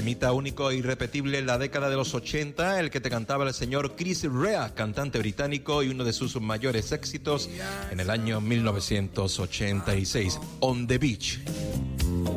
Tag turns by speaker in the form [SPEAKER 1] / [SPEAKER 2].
[SPEAKER 1] temita único e irrepetible en la década de los 80, el que te cantaba el señor Chris Rea, cantante británico, y uno de sus mayores éxitos en el año 1986, On the Beach.